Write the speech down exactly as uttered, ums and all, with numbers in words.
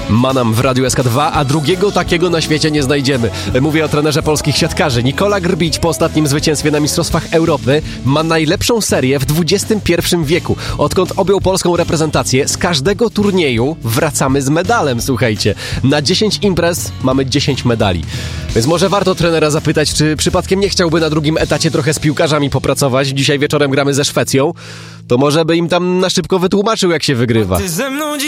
ma nam w Radiu S K dwa, a drugiego takiego na świecie nie znajdziemy. Mówię o trenerze polskich siatkarzy. Nikola Grbić po ostatnim zwycięstwie na Mistrzostwach Europy ma najlepszą serię w dwudziestym pierwszym wieku. Odkąd objął polską reprezentację, z każdego turnieju wracamy z medalem, słuchajcie. Na dziesięć imprez mamy dziesięć medali. Więc może warto trenera zapytać, czy przypadkiem nie chciałby na drugim etacie trochę z piłkarzami popracować. Dzisiaj wieczorem gramy ze Szwecją. To może by im tam na szybko wytłumaczył, jak się wygrywa.